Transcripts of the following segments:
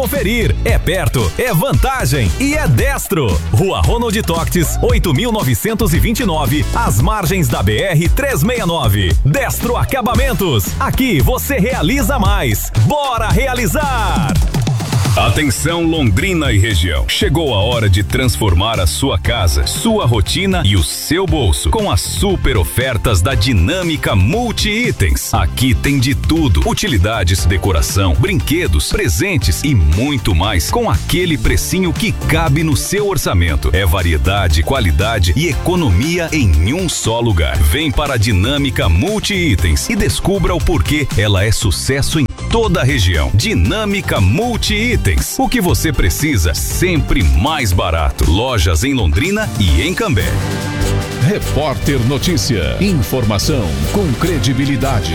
Conferir, é perto, é vantagem e é Destro. Rua Ronald Toctes, 8.929, às margens da BR-369. Destro Acabamentos, aqui você realiza mais. Bora realizar! Atenção Londrina e região. Chegou a hora de transformar a sua casa, sua rotina e o seu bolso com as super ofertas da Dinâmica Multi-Itens. Aqui tem de tudo: utilidades, decoração, brinquedos, presentes e muito mais com aquele precinho que cabe no seu orçamento. É variedade, qualidade e economia em um só lugar. Vem para a Dinâmica Multi-Itens e descubra o porquê ela é sucesso em toda a região. Dinâmica Multi-Itens. O que você precisa, sempre mais barato. Lojas em Londrina e em Cambé. Repórter Notícia. Informação com credibilidade.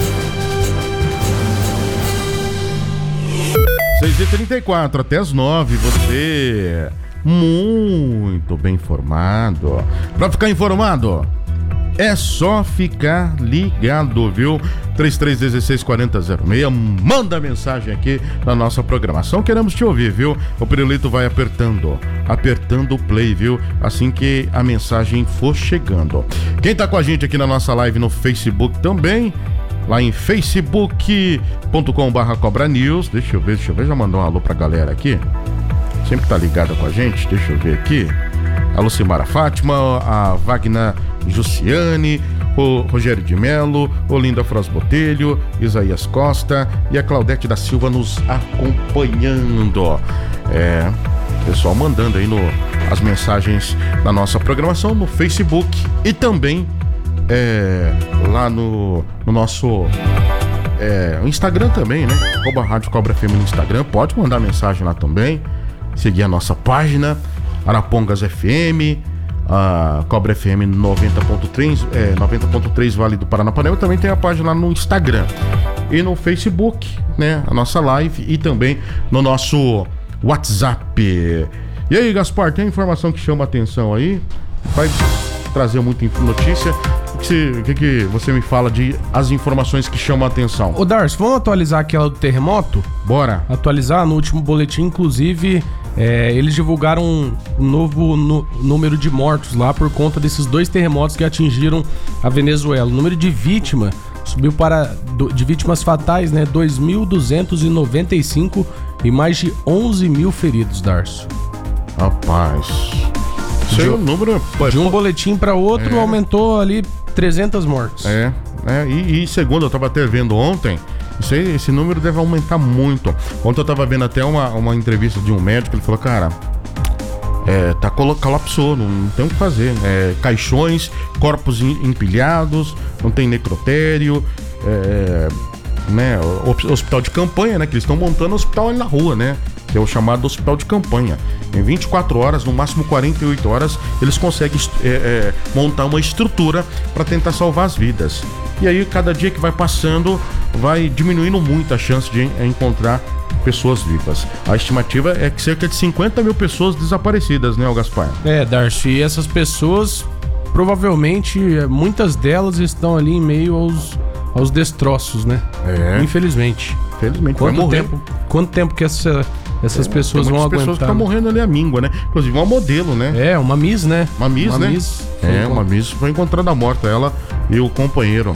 6h34, até as 9, você muito bem informado. Para ficar informado, é só ficar ligado, viu? 3316-4006, manda mensagem aqui na nossa programação, queremos te ouvir, viu? O pirulito vai apertando o play, viu? Assim que a mensagem for chegando. Quem tá com a gente aqui na nossa live no Facebook também, lá em facebook.com/Cobra News, deixa eu ver, já mandou um alô pra galera aqui, sempre tá ligada com a gente, deixa eu ver aqui, a Lucimara Fátima, a Wagner Jussiane, o Rogério de Melo, Olinda Froz Botelho, Isaías Costa e a Claudete da Silva nos acompanhando. Pessoal mandando aí as mensagens da nossa programação no Facebook e também lá no nosso Instagram também, né? Rádio Cobra FM no Instagram, pode mandar mensagem lá também, seguir a nossa página, Arapongas FM, a Cobra FM 90.3 Vale do Paranapanema, também tem a página lá no Instagram e no Facebook, né, a nossa live e também no nosso WhatsApp. E aí, Gaspar, tem informação que chama a atenção aí? Vai trazer muita notícia. O que você me fala de as informações que chamam a atenção? Ô Darcy, vamos atualizar aquela do terremoto? Bora. Atualizar no último boletim, inclusive, eles divulgaram um novo número de mortos lá por conta desses 2 terremotos que atingiram a Venezuela. O número de vítimas subiu de vítimas fatais, né, 2.295 e mais de 11 mil feridos, Darcy. Rapaz, isso aí é um número... De um boletim para outro aumentou ali 300 mortes. E segundo, eu tava até vendo ontem, esse número deve aumentar muito. Ontem eu tava vendo até uma entrevista de um médico, ele falou, cara, colapsou, não tem o que fazer. Caixões, corpos empilhados, não tem necrotério, né, hospital de campanha, né, que eles estão montando hospital ali na rua, né, que é o chamado hospital de campanha. Em 24 horas, no máximo 48 horas, eles conseguem montar uma estrutura para tentar salvar as vidas. E aí, cada dia que vai passando, vai diminuindo muito a chance de encontrar pessoas vivas. A estimativa é que cerca de 50 mil pessoas desaparecidas, né, Gaspar? Darcy, e essas pessoas, provavelmente, muitas delas estão ali em meio aos destroços, né? Infelizmente. Quanto tempo que essas pessoas vão aguentar? Pessoas que estão morrendo ali à míngua, né? Inclusive uma modelo, né? Uma Miss, né? Uma Miss, né? Uma Miss foi encontrada morta, ela e o companheiro.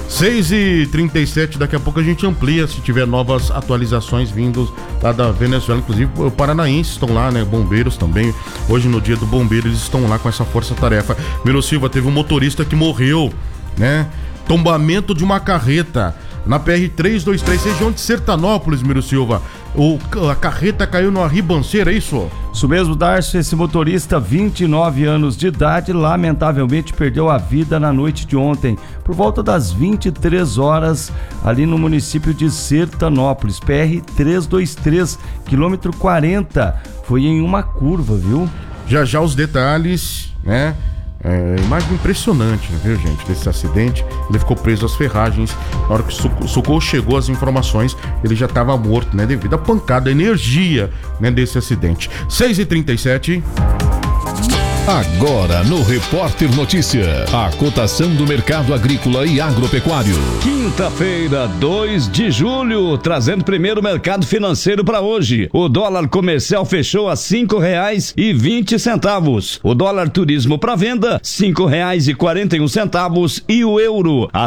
6h37, daqui a pouco a gente amplia se tiver novas atualizações vindos lá da Venezuela. Inclusive, os paranaenses estão lá, né? Bombeiros também. Hoje, no dia do bombeiro, eles estão lá com essa força-tarefa. Miro Silva, teve um motorista que morreu, né? Tombamento de uma carreta na PR-323, região de Sertanópolis, Miro Silva. A carreta caiu numa ribanceira, é isso? Isso mesmo, Darcy. Esse motorista, 29 anos de idade, lamentavelmente perdeu a vida na noite de ontem, por volta das 23 horas, ali no município de Sertanópolis, PR-323, quilômetro 40. Foi em uma curva, viu? Já os detalhes, né? Imagem impressionante, viu, gente, desse acidente. Ele ficou preso às ferragens. Na hora que o socorro chegou, as informações, ele já estava morto, né, devido à pancada, à energia, né, desse acidente. 6h37. Agora no Repórter Notícia, a cotação do mercado agrícola e agropecuário. Quinta-feira, 2 de julho, trazendo primeiro o mercado financeiro para hoje. O dólar comercial fechou a R$5,20. O dólar turismo para venda, R$5,41 e o euro a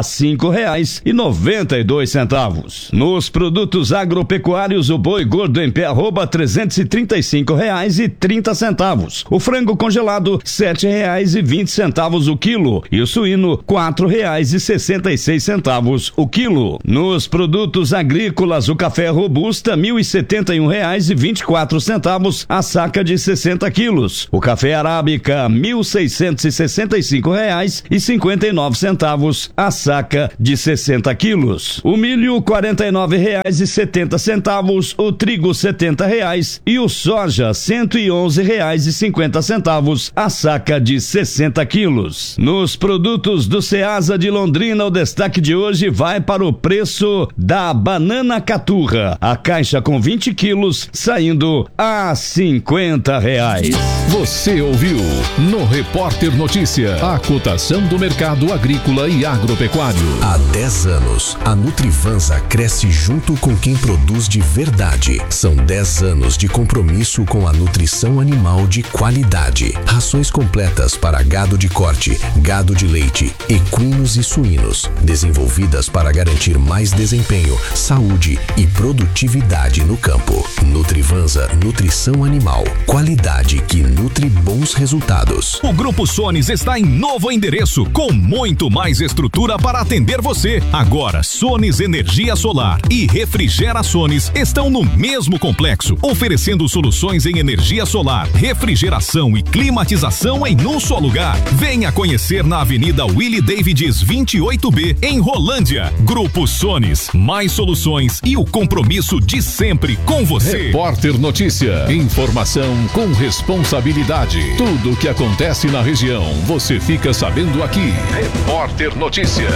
R$5,92. Nos produtos agropecuários, o boi gordo em pé arroba R$335,30. O frango congelado R$7,20 o quilo e o suíno R$4,66 o quilo. Nos produtos agrícolas, o café robusta R$1.071,24 a saca de 60 quilos. O café arábica R$1.665,59 a saca de 60 quilos. O milho R$49,70, o trigo R$70 e o soja R$111,50 a saca de 60 quilos. Nos produtos do Ceasa de Londrina, o destaque de hoje vai para o preço da banana caturra. A caixa com 20 quilos saindo a R$50. Você ouviu no Repórter Notícia a cotação do mercado agrícola e agropecuário. Há 10 anos, a Nutrivansa cresce junto com quem produz de verdade. São 10 anos de compromisso com a nutrição animal de qualidade. Rações completas para gado de corte, gado de leite, equinos e suínos, desenvolvidas para garantir mais desempenho, saúde e produtividade no campo. Nutrivansa, nutrição animal, qualidade que nutre bons resultados. O Grupo Sones está em novo endereço, com muito mais estrutura para atender você. Agora, Sones Energia Solar e Refrigera Sones estão no mesmo complexo, oferecendo soluções em energia solar, refrigeração e climatização em um só lugar. Venha conhecer na Avenida Willie Davids 28B, em Rolândia. Grupo Sones, mais soluções e o compromisso de sempre com você. Repórter Notícia, informação com responsabilidade. Tudo o que acontece na região, você fica sabendo aqui. Repórter Notícia.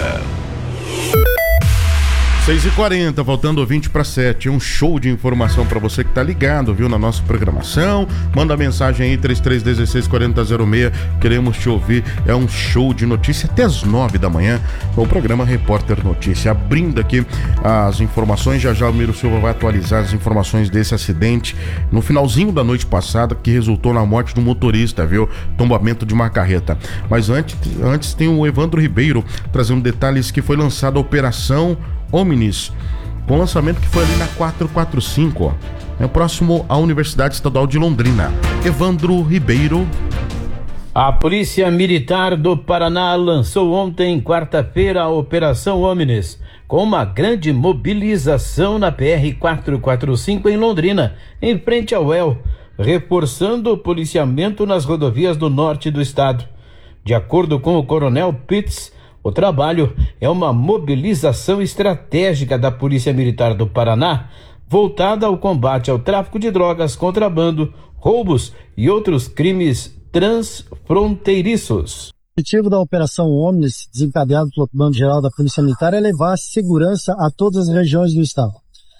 6h40, faltando 20 para 7. Um show de informação para você que tá ligado, viu, na nossa programação. Manda mensagem aí, 3316-4006. Queremos te ouvir. É um show de notícia até as 9 da manhã com o programa Repórter Notícia. Abrindo aqui as informações, já o Miro Silva vai atualizar as informações desse acidente no finalzinho da noite passada, que resultou na morte do motorista, viu? Tombamento de uma carreta. Mas antes tem o Evandro Ribeiro trazendo detalhes que foi lançada a Operação Omnis, com lançamento que foi ali na 445, próximo à Universidade Estadual de Londrina. Evandro Ribeiro. A Polícia Militar do Paraná lançou ontem, quarta-feira, a Operação Omnis, com uma grande mobilização na PR-445 em Londrina, em frente ao UEL, reforçando o policiamento nas rodovias do norte do estado. De acordo com o Coronel Pitts, o trabalho é uma mobilização estratégica da Polícia Militar do Paraná, voltada ao combate ao tráfico de drogas, contrabando, roubos e outros crimes transfronteiriços. O objetivo da Operação Omnis, desencadeado pelo Comando Geral da Polícia Militar, é levar segurança a todas as regiões do estado.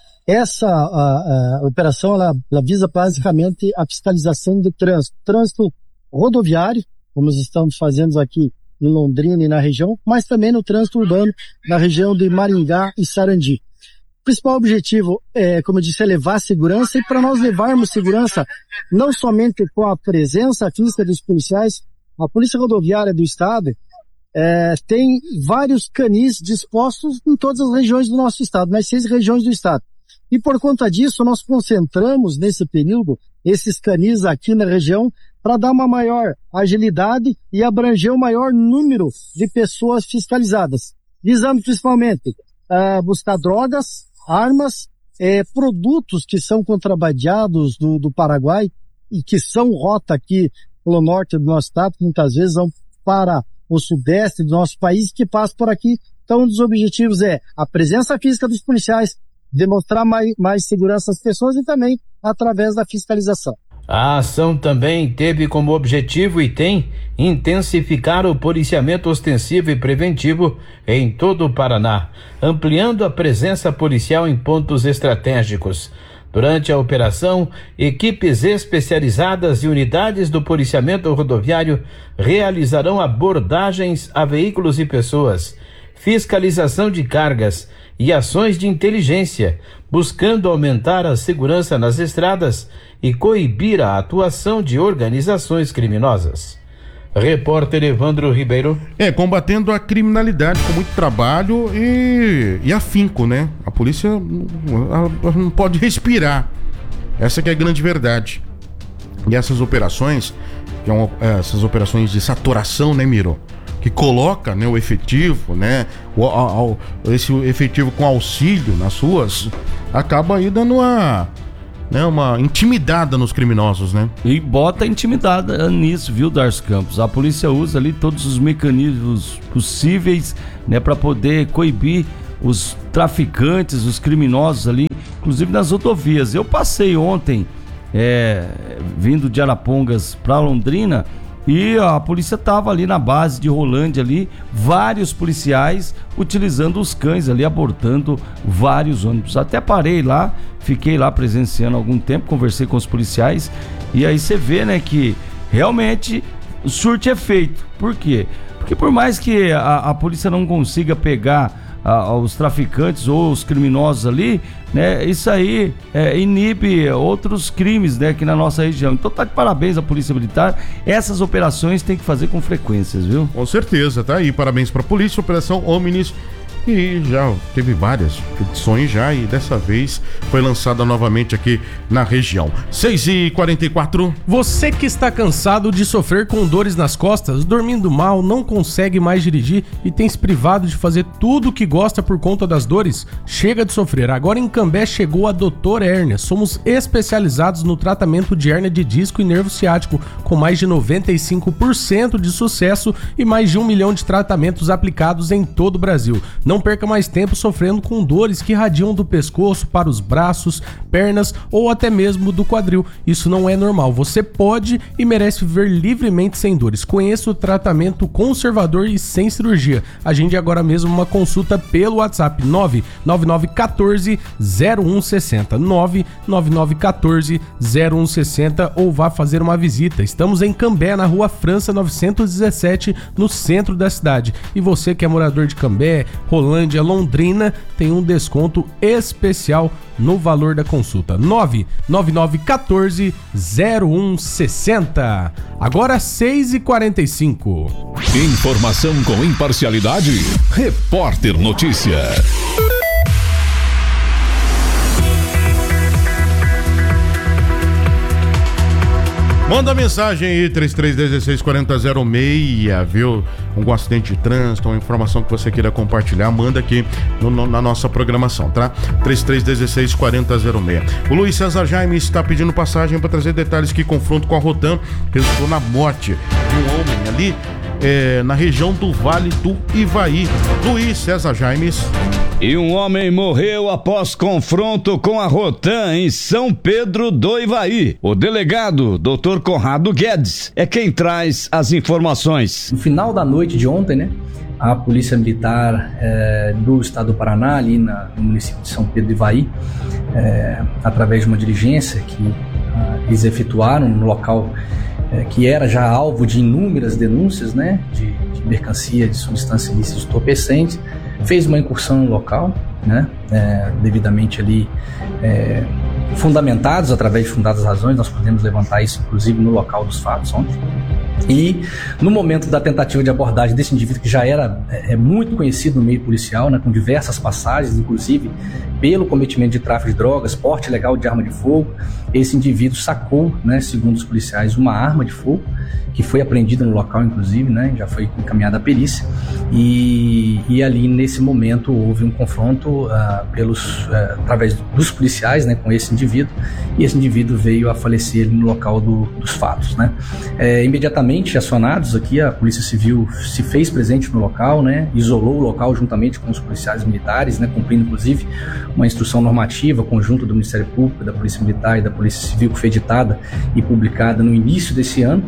Essa operação ela visa basicamente a fiscalização do trânsito rodoviário, como nós estamos fazendo aqui em Londrina e na região, mas também no trânsito urbano na região de Maringá e Sarandi. O principal objetivo é, como eu disse, é levar segurança, e para nós levarmos segurança não somente com a presença física dos policiais, a Polícia Rodoviária do Estado tem vários canis dispostos em todas as regiões do nosso estado, nas 6 regiões do estado. E por conta disso, nós concentramos nesse período esses canis aqui na região para dar uma maior agilidade e abranger o maior número de pessoas fiscalizadas, visando principalmente buscar drogas, armas, produtos que são contrabandeados do Paraguai e que são rota aqui pelo norte do nosso estado, que muitas vezes vão para o sudeste do nosso país, que passam por aqui. Então, um dos objetivos é a presença física dos policiais, demonstrar mais segurança às pessoas e também através da fiscalização. A ação também teve como objetivo e tem intensificar o policiamento ostensivo e preventivo em todo o Paraná, ampliando a presença policial em pontos estratégicos. Durante a operação, equipes especializadas e unidades do policiamento rodoviário realizarão abordagens a veículos e pessoas, fiscalização de cargas e ações de inteligência, buscando aumentar a segurança nas estradas e coibir a atuação de organizações criminosas. Repórter Evandro Ribeiro. Combatendo a criminalidade com muito trabalho e afinco, né? A polícia não pode respirar. Essa que é a grande verdade. E essas operações, essas operações de saturação, né, Miro? Que coloca, né, o efetivo, né? Esse efetivo com auxílio nas ruas, acaba aí dando uma intimidada nos criminosos, né? E bota intimidada nisso, viu, Darcy Campos? A polícia usa ali todos os mecanismos possíveis, né, para poder coibir os traficantes, os criminosos ali, inclusive nas rodovias. Eu passei ontem, vindo de Arapongas para Londrina, e a polícia estava ali na base de Rolândia ali, vários policiais utilizando os cães ali, abordando vários ônibus. Até parei lá, fiquei lá presenciando algum tempo, conversei com os policiais, e aí você vê, né, que realmente o surto é feito. Por quê? Porque por mais que a polícia não consiga pegar os traficantes ou os criminosos ali, né, isso aí inibe outros crimes, né, aqui na nossa região. Então tá de parabéns a Polícia Militar. Essas operações tem que fazer com frequências, viu? Com certeza, tá aí, parabéns pra polícia, Operação Hominis, e já teve várias edições já, e dessa vez foi lançada novamente aqui na região. 6h44. Você que está cansado de sofrer com dores nas costas, dormindo mal, não consegue mais dirigir e tem se privado de fazer tudo o que gosta por conta das dores? Chega de sofrer. Agora em Cambé chegou a Doutor Hérnia. Somos especializados no tratamento de hérnia de disco e nervo ciático, com mais de 95% de sucesso e mais de 1 milhão de tratamentos aplicados em todo o Brasil. Não perca mais tempo sofrendo com dores que irradiam do pescoço para os braços, pernas ou até mesmo do quadril. Isso não é normal. Você pode e merece viver livremente sem dores. Conheça o tratamento conservador e sem cirurgia. Agende agora mesmo uma consulta pelo WhatsApp 99914-0160 99914-0160 ou vá fazer uma visita. Estamos em Cambé, na Rua França 917, no centro da cidade. E você que é morador de Cambé, Rolândia, Londrina, tem um desconto especial no valor da consulta. 99914-0160. Agora 6h45. Informação com imparcialidade. Repórter Notícia. Manda mensagem aí, 3316-4006, viu? Um acidente de trânsito, uma informação que você queira compartilhar, manda aqui na nossa programação, tá? 3316-4006. O Luiz César Jaime está pedindo passagem para trazer detalhes que confronto com a Rotan resultou na morte de um homem ali na região do Vale do Ivaí. Luiz César Jaimes. E um homem morreu após confronto com a Rotan em São Pedro do Ivaí. O delegado, Dr. Conrado Guedes, é quem traz as informações. No final da noite de ontem, né, a Polícia Militar do Estado do Paraná, ali no município de São Pedro do Ivaí, através de uma diligência que eles efetuaram no local que era já alvo de inúmeras denúncias, né, de mercancia de substância ilícita entorpecente, fez uma incursão no local, né, devidamente ali fundamentados, através de fundadas razões. Nós podemos levantar isso inclusive no local dos fatos ontem. E no momento da tentativa de abordagem desse indivíduo, que já era muito conhecido no meio policial, né, com diversas passagens, inclusive pelo cometimento de tráfico de drogas, porte ilegal de arma de fogo, esse indivíduo sacou, né, segundo os policiais, uma arma de fogo, que foi apreendida no local, inclusive, né, já foi encaminhada à perícia, e ali nesse momento houve um confronto através dos policiais, né, com esse indivíduo, e esse indivíduo veio a falecer no local dos fatos, né. Imediatamente acionados aqui, a Polícia Civil se fez presente no local, né, isolou o local juntamente com os policiais militares, né, cumprindo inclusive uma instrução normativa conjunta do Ministério Público, da Polícia Militar e da Polícia Civil, que foi editada e publicada no início desse ano.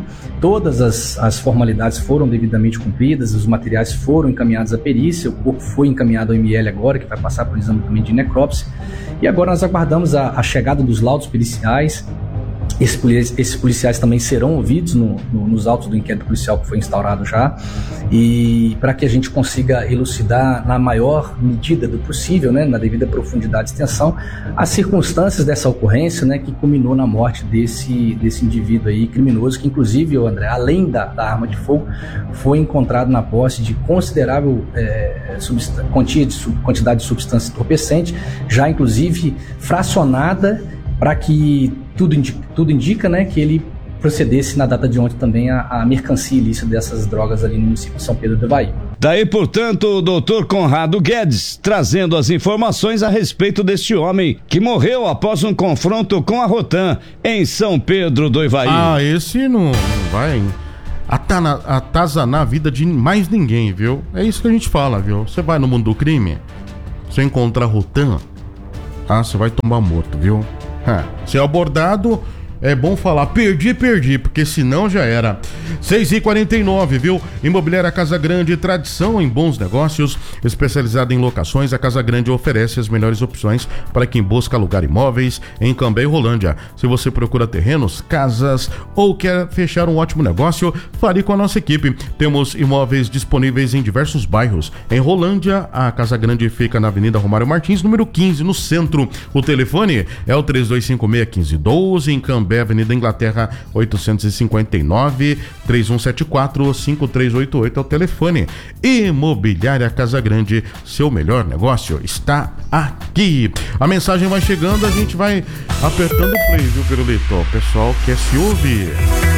todas as formalidades foram devidamente cumpridas, os materiais foram encaminhados à perícia, o corpo foi encaminhado ao ML agora, que vai passar por exame também de necrópsia, e agora nós aguardamos a chegada dos laudos periciais. Esses policiais também serão ouvidos nos autos do inquérito policial que foi instaurado já, e para que a gente consiga elucidar na maior medida do possível, né, na devida profundidade e extensão, as circunstâncias dessa ocorrência, né, que culminou na morte desse indivíduo aí criminoso, que inclusive, André, além da arma de fogo, foi encontrado na posse de considerável quantidade de substância entorpecente, já inclusive fracionada, para que tudo indica, né, que ele procedesse na data de ontem também a mercancia ilícita dessas drogas ali no município de São Pedro do Ivaí. Daí, portanto, o doutor Conrado Guedes trazendo as informações a respeito deste homem que morreu após um confronto com a Rotan em São Pedro do Ivaí. Esse não vai atazanar a vida de mais ninguém, viu? É isso que a gente fala, viu? Você vai no mundo do crime, você encontrar Rotan, você vai tomar morto, viu? Se é abordado, é bom falar perdi, porque senão já era. 6h49, viu? Imobiliária Casa Grande, tradição em bons negócios, especializada em locações. A Casa Grande oferece as melhores opções para quem busca alugar imóveis em Cambé e Rolândia. Se você procura terrenos, casas ou quer fechar um ótimo negócio, fale com a nossa equipe. Temos imóveis disponíveis em diversos bairros. Em Rolândia, a Casa Grande fica na Avenida Romário Martins, número 15, no centro. O telefone é o 3256-1512, em Cambé, Avenida Inglaterra 859, 3174-5388 é o telefone. Imobiliária Casa Grande, seu melhor negócio está aqui. A mensagem vai chegando, a gente vai apertando o play, viu, Pirulito? O pessoal quer se ouvir.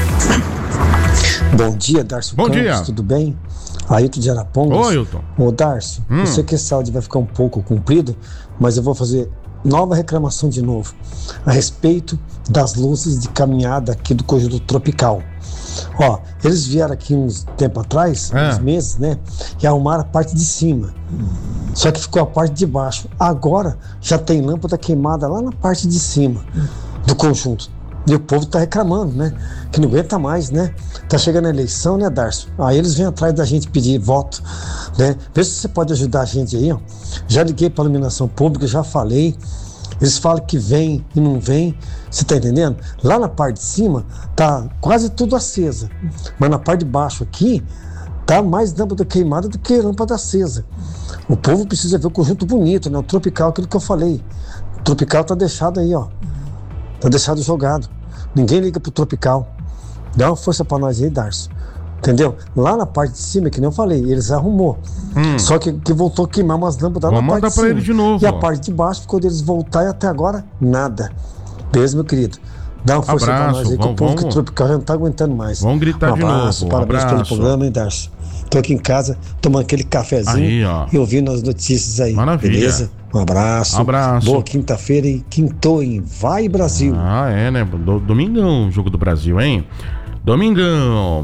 Bom dia, Darcio Bom Campos, dia. tudo bem? Ailton de Arapongas. Oi, Ailton. Ô, Darcio, eu sei que esse áudio vai ficar um pouco comprido, mas eu vou fazer nova reclamação de novo a respeito das luzes de caminhada aqui do Conjunto Tropical. Ó, eles vieram aqui uns tempo atrás, uns meses, né, e arrumaram a parte de cima, só que ficou a parte de baixo. Agora já tem lâmpada queimada lá na parte de cima do conjunto. E o povo tá reclamando, né? Que não aguenta mais, né? Tá chegando a eleição, né, Darcio? Aí eles vêm atrás da gente pedir voto, né? Vê se você pode ajudar a gente aí, ó. Já liguei pra iluminação pública, já falei. Eles falam que vem e não vem. Você tá entendendo? Lá na parte de cima tá quase tudo acesa. Mas na parte de baixo aqui tá mais lâmpada queimada do que lâmpada acesa. O povo precisa ver o conjunto bonito, né? O tropical, aquilo que eu falei. O tropical tá deixado aí, ó. Tá deixado jogado. Ninguém liga pro tropical. Dá uma força pra nós aí, Darcio. Entendeu? Lá na parte de cima, que nem eu falei, eles arrumou. Só que voltou a queimar umas lâmpadas na parte de cima. Ele de novo, e a parte de baixo ficou deles voltar e até agora nada. Beleza, meu querido? Dá uma força pra nós aí, que o povo que tropical já não tá aguentando mais. Vamos gritar de novo. Parabéns pelo programa, hein, Darcio? Tô aqui em casa tomando aquele cafezinho aí, e ouvindo as notícias aí. Maravilha. Beleza? Um abraço. Boa quinta-feira e quintou em Vai Brasil. Né? Domingão, jogo do Brasil, hein? Domingão.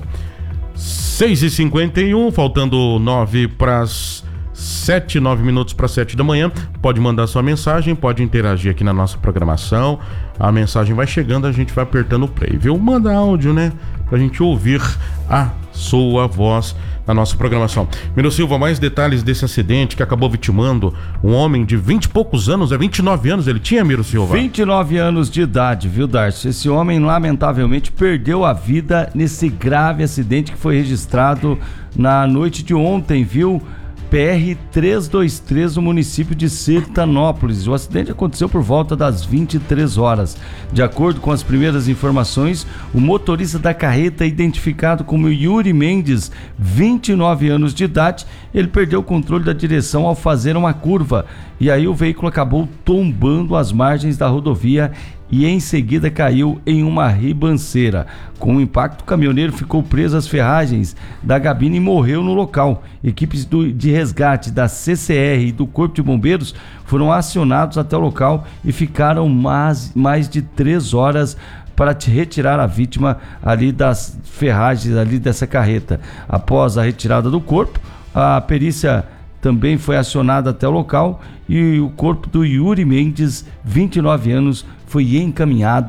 6h51, faltando 9 minutos para 7 da manhã. Pode mandar sua mensagem, pode interagir aqui na nossa programação. A mensagem vai chegando, a gente vai apertando o play, viu? Manda áudio, né? Pra gente ouvir a sua voz na nossa programação. Miro Silva, mais detalhes desse acidente que acabou vitimando um homem de 20 e poucos anos, 29 anos ele tinha, Miro Silva? 29 anos de idade, viu, Darcio? Esse homem, lamentavelmente, perdeu a vida nesse grave acidente que foi registrado na noite de ontem, viu? PR-323 no município de Sertanópolis. O acidente aconteceu por volta das 23 horas. De acordo com as primeiras informações, o motorista da carreta, identificado como Yuri Mendes, 29 anos de idade, ele perdeu o controle da direção ao fazer uma curva. E aí o veículo acabou tombando às margens da rodovia e em seguida caiu em uma ribanceira. Com o impacto, o caminhoneiro ficou preso às ferragens da gabine e morreu no local. Equipes de resgate da CCR e do Corpo de Bombeiros foram acionados até o local e ficaram mais de 3 horas para retirar a vítima ali das ferragens ali dessa carreta. Após a retirada do corpo, a perícia também foi acionada até o local e o corpo do Yuri Mendes, 29 anos, foi encaminhado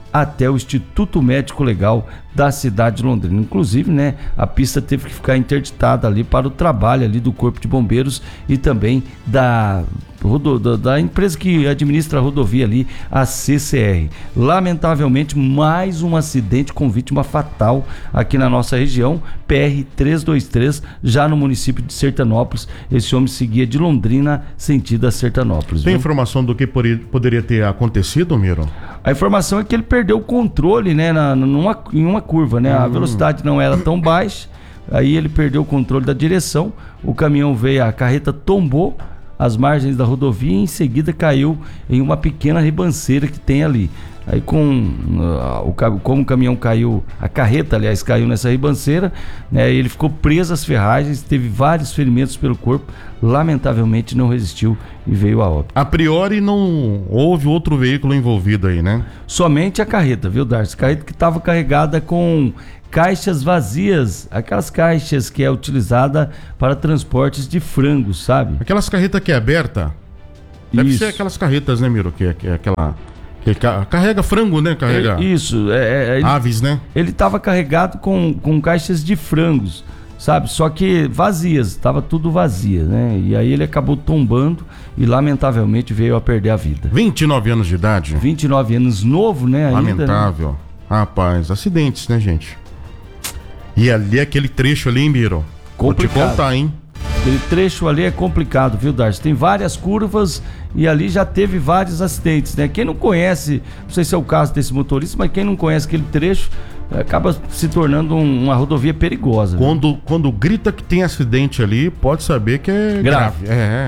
até o Instituto Médico Legal da cidade de Londrina. Inclusive, né, a pista teve que ficar interditada ali para o trabalho ali do Corpo de Bombeiros e também da empresa que administra a rodovia ali, a CCR. Lamentavelmente, mais um acidente com vítima fatal aqui na nossa região, PR-323, já no município de Sertanópolis. Esse homem seguia de Londrina, sentido a Sertanópolis. Tem informação do que poderia ter acontecido, Miro? A informação é que ele perdeu o controle, né, em uma curva, né? A velocidade não era tão baixa, aí ele perdeu o controle da direção, o caminhão veio, a carreta tombou às margens da rodovia e em seguida caiu em uma pequena ribanceira que tem ali. Aí como o caminhão caiu, a carreta, aliás, caiu nessa ribanceira, né, ele ficou preso às ferragens, teve vários ferimentos pelo corpo, lamentavelmente não resistiu e veio a óbito. A priori não houve outro veículo envolvido aí, né? Somente a carreta, viu, Darcy? Carreta que estava carregada com caixas vazias, aquelas caixas que é utilizada para transportes de frangos, sabe? Aquelas carretas que é aberta? Deve ser aquelas carretas, né, Miro? Que é aquela... que carrega frango, né? Carrega aves, né? Ele estava carregado com caixas de frangos, sabe? Só que vazias, estava tudo vazia, né? E aí ele acabou tombando e lamentavelmente veio a perder a vida. 29 anos de idade? 29 anos, novo, né? Lamentável. Ainda, né? Rapaz, acidentes, né, gente? E ali, aquele trecho ali, hein, Miro? Complicado. Vou te contar, hein? Aquele trecho ali é complicado, viu, Darcy? Tem várias curvas e ali já teve vários acidentes, né? Quem não conhece, não sei se é o caso desse motorista, mas quem não conhece aquele trecho acaba se tornando uma rodovia perigosa. Quando grita que tem acidente ali, pode saber que é grave.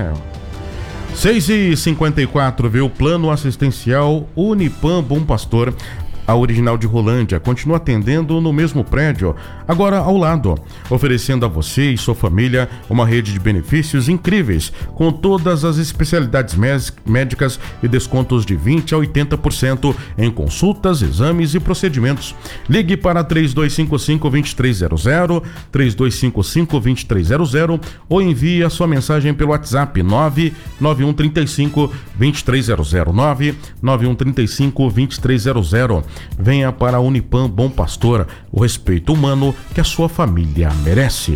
6h54, viu? Plano assistencial Unipam Bom Pastor. A original de Rolândia continua atendendo no mesmo prédio, agora ao lado, oferecendo a você e sua família uma rede de benefícios incríveis, com todas as especialidades médicas e descontos de 20% a 80% em consultas, exames e procedimentos. Ligue para 3255-2300, 3255-2300 ou envie a sua mensagem pelo WhatsApp 99135-2300, 99135-2300. Venha para a Unipam Bom Pastor, o respeito humano que a sua família merece.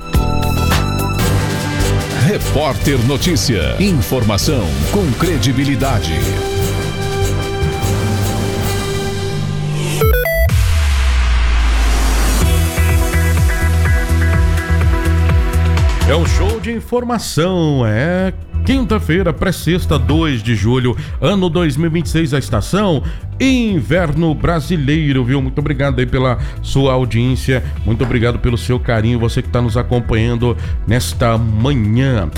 Repórter Notícia. Informação com credibilidade. É o show de informação, quinta-feira, pré-sexta, 2 de julho, ano 2026, a estação Inverno Brasileiro, viu? Muito obrigado aí pela sua audiência, muito obrigado pelo seu carinho, você que está nos acompanhando nesta manhã.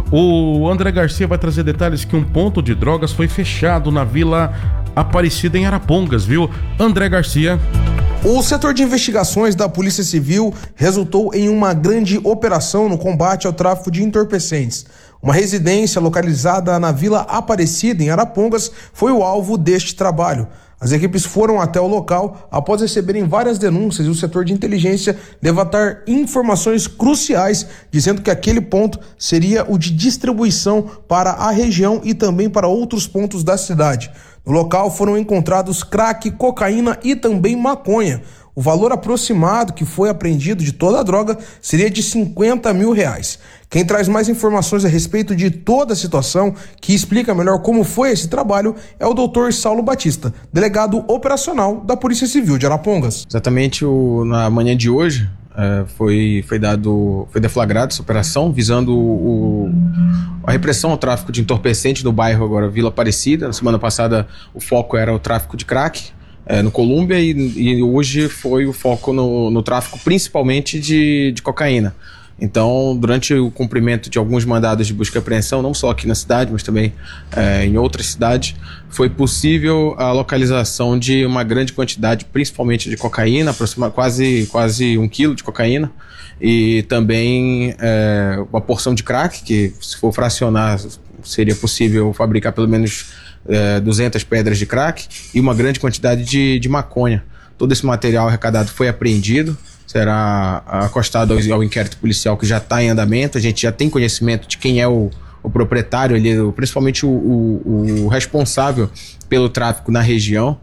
O André Garcia vai trazer detalhes que um ponto de drogas foi fechado na Vila Aparecida em Arapongas, viu? André Garcia. O setor de investigações da Polícia Civil resultou em uma grande operação no combate ao tráfico de entorpecentes. Uma residência localizada na Vila Aparecida, em Arapongas, foi o alvo deste trabalho. As equipes foram até o local após receberem várias denúncias e o setor de inteligência levantar informações cruciais, dizendo que aquele ponto seria o de distribuição para a região e também para outros pontos da cidade. No local foram encontrados crack, cocaína e também maconha. O valor aproximado que foi apreendido de toda a droga seria de R$50 mil. Quem traz mais informações a respeito de toda a situação, que explica melhor como foi esse trabalho, é o Dr. Saulo Batista, delegado operacional da Polícia Civil de Arapongas. Exatamente na manhã de hoje foi deflagrada essa operação visando a repressão ao tráfico de entorpecentes no bairro agora Vila Aparecida. Na semana passada o foco era o tráfico de crack no Colúmbia e hoje foi o foco no tráfico principalmente de cocaína. Então, durante o cumprimento de alguns mandados de busca e apreensão, não só aqui na cidade, mas também em outras cidades, foi possível a localização de uma grande quantidade, principalmente de cocaína, aproximadamente quase 1 quilo de cocaína, e também uma porção de crack, que se for fracionar, seria possível fabricar pelo menos 200 pedras de crack, e uma grande quantidade de maconha. Todo esse material arrecadado foi apreendido, será acostado ao inquérito policial que já está em andamento. A gente já tem conhecimento de quem é o proprietário ali, principalmente o responsável pelo tráfico na região.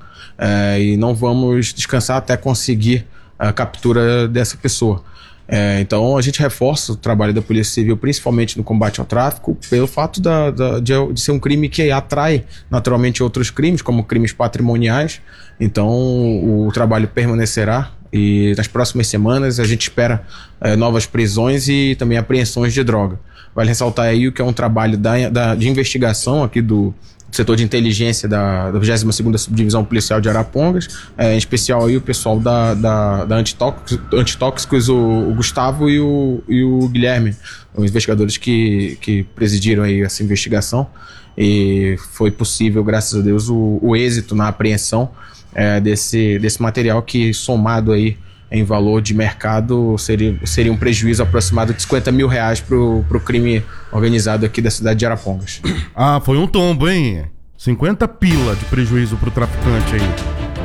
e não vamos descansar até conseguir a captura dessa pessoa. Então a gente reforça o trabalho da Polícia Civil, principalmente no combate ao tráfico, pelo fato de ser um crime que atrai naturalmente outros crimes, como crimes patrimoniais. Então o trabalho permanecerá e nas próximas semanas a gente espera novas prisões e também apreensões de droga. Vale ressaltar aí o que é um trabalho de investigação aqui do setor de inteligência da 22ª Subdivisão Policial de Arapongas, em especial aí o pessoal da Antitóxicos, o Gustavo e o Guilherme, os investigadores que presidiram aí essa investigação, e foi possível, graças a Deus, o êxito na apreensão desse material que, somado aí em valor de mercado, seria um prejuízo aproximado de R$50 mil pro crime organizado aqui da cidade de Arapongas. Ah, foi um tombo, hein? 50 pila de prejuízo pro traficante aí.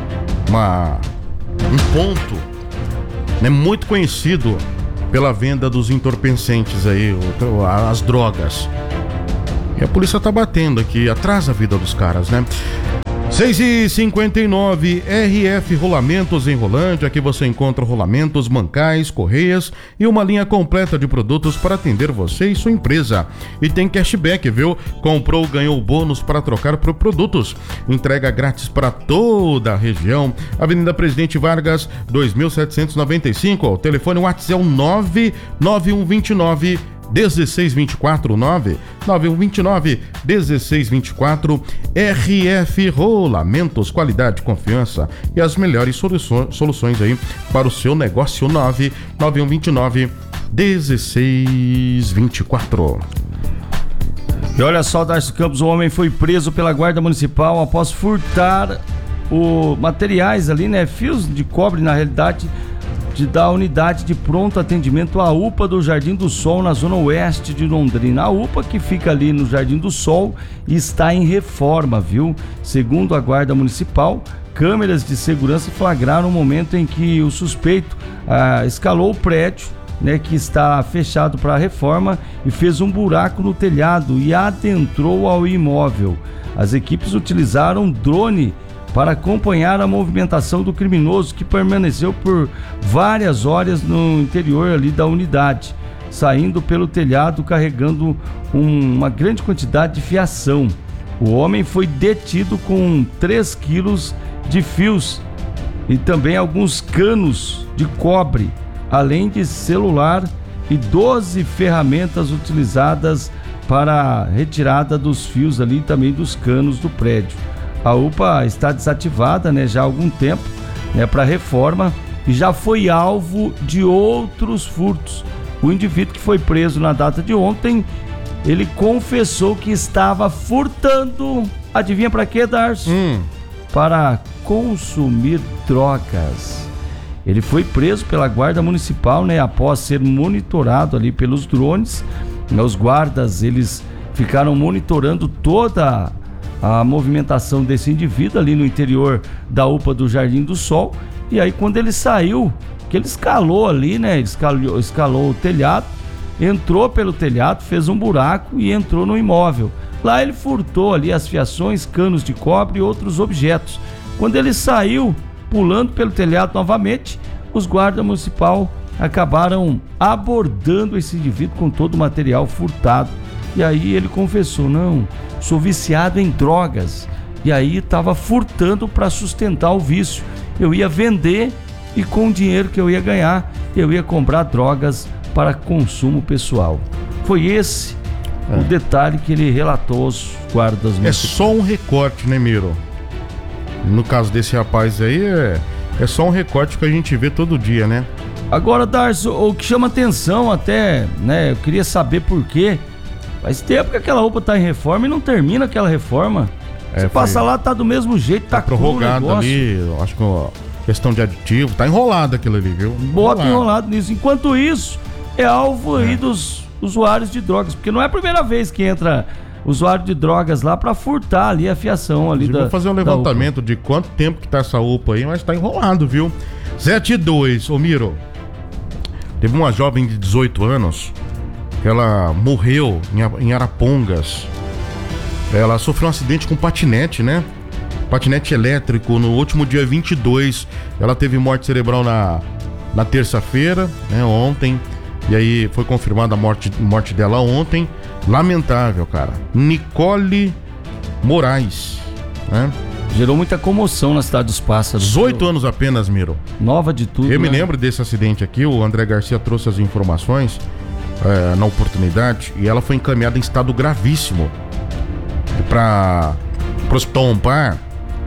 Um ponto, né, muito conhecido pela venda dos entorpecentes aí, as drogas. E a polícia tá batendo aqui, atrasa a vida dos caras, né? 6h59, RF Rolamentos em Rolândia. Aqui você encontra rolamentos, mancais, correias e uma linha completa de produtos para atender você e sua empresa. E tem cashback, viu? Comprou, ganhou bônus para trocar por produtos. Entrega grátis para toda a região. Avenida Presidente Vargas, 2795. O telefone WhatsApp é o 99129 1624, 99129 1624. RF Rolamentos, qualidade, confiança e as melhores soluções aí para o seu negócio. 99129 1624. E olha só, Darcio Campos, um homem foi preso pela Guarda Municipal após furtar materiais ali, né, fios de cobre, na realidade, da unidade de pronto atendimento, a UPA do Jardim do Sol, na zona oeste de Londrina. A UPA que fica ali no Jardim do Sol está em reforma, viu? Segundo a Guarda Municipal, câmeras de segurança flagraram o momento em que o suspeito escalou o prédio, né, que está fechado para reforma, e fez um buraco no telhado e adentrou ao imóvel. As equipes utilizaram drone para acompanhar a movimentação do criminoso, que permaneceu por várias horas no interior ali da unidade, saindo pelo telhado carregando uma grande quantidade de fiação. O homem foi detido com 3 quilos de fios e também alguns canos de cobre, além de celular e 12 ferramentas utilizadas para a retirada dos fios ali, também dos canos do prédio. A UPA está desativada, né, já há algum tempo, né, para reforma, e já foi alvo de outros furtos. O indivíduo que foi preso na data de ontem, ele confessou que estava furtando, adivinha para quê, Darcio? Para consumir drogas. Ele foi preso pela Guarda Municipal, né, após ser monitorado ali pelos drones. Os guardas, eles ficaram monitorando toda a movimentação desse indivíduo ali no interior da UPA do Jardim do Sol. E aí, quando ele saiu, que ele escalou ali, né, escalou o telhado, entrou pelo telhado, fez um buraco e entrou no imóvel. Lá ele furtou ali as fiações, canos de cobre e outros objetos. Quando ele saiu pulando pelo telhado novamente, os guardas municipal acabaram abordando esse indivíduo com todo o material furtado. E aí ele confessou: não, sou viciado em drogas. E aí estava furtando para sustentar o vício. Eu ia vender e com o dinheiro que eu ia ganhar, eu ia comprar drogas para consumo pessoal. Foi esse o detalhe que ele relatou aos guardas municipais. É só um recorte, né, Miro? No caso desse rapaz aí, é só um recorte que a gente vê todo dia, né? Agora, Darcio, o que chama atenção até, né, eu queria saber por quê. Faz tempo que aquela UPA tá em reforma e não termina aquela reforma. Você passa lá, tá do mesmo jeito, tá prorrogado ali, acho que questão de aditivo, tá enrolado aquilo ali, viu? Bota enrolado nisso. Enquanto isso, é alvo aí dos usuários de drogas, porque não é a primeira vez que entra usuário de drogas lá pra furtar ali a fiação ali da. Vou fazer um levantamento de quanto tempo que tá essa UPA aí, mas tá enrolado, viu? 7-2, ô Miro. Teve uma jovem de 18 anos, ela morreu em Arapongas. Ela sofreu um acidente com patinete, né? patinete elétrico no último dia 22. Ela teve morte cerebral na terça-feira, né, ontem. E aí foi confirmada a morte dela ontem. Lamentável, cara. Nicole Moraes, né? Gerou muita comoção na Cidade dos Pássaros. 18 anos apenas, Miro. Nova de tudo. Eu me né? lembro desse acidente aqui. O André Garcia trouxe as informações na oportunidade. E ela foi encaminhada em estado gravíssimo para o Hospital Ampar.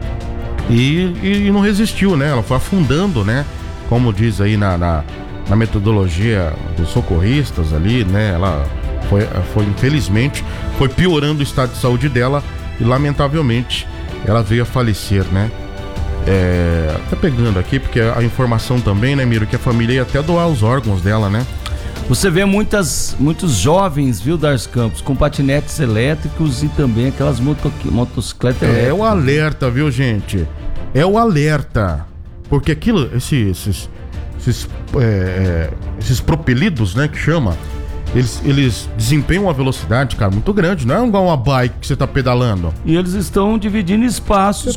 E não resistiu, né? Ela foi afundando, né? Como diz aí na metodologia dos socorristas ali, né? Ela foi infelizmente, foi piorando o estado de saúde dela e lamentavelmente ela veio a falecer, né? Tá pegando aqui, porque a informação também, né, Miro, que a família ia até doar os órgãos dela, né? Você vê muitos jovens, viu, Darcy Campos, com patinetes elétricos e também aquelas motocicletas elétricas. É o alerta, viu, gente? É o alerta. Porque aquilo, esses propelidos, né, que chama, eles desempenham uma velocidade, cara, muito grande. Não é igual uma bike que você tá pedalando. E eles estão dividindo espaços